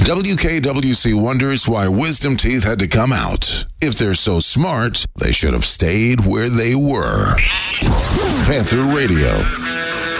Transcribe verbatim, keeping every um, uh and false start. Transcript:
W K W C wonders why wisdom teeth had to come out. If they're so smart, they should have stayed where they were. Panther Radio.